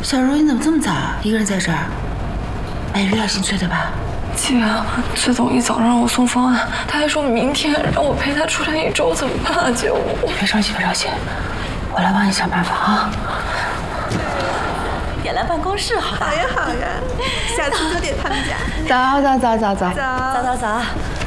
小柔，你怎么这么早？一个人在这儿？哎，于小新催的吧？ 姐，崔总一早让我送方案，他还说明天让我陪他出差1周，怎么办啊，姐？ 你别着急，别着急，我来帮你想办法啊。 也来办公室好吧？ 好呀好呀，下次就得他们家。 走。 走。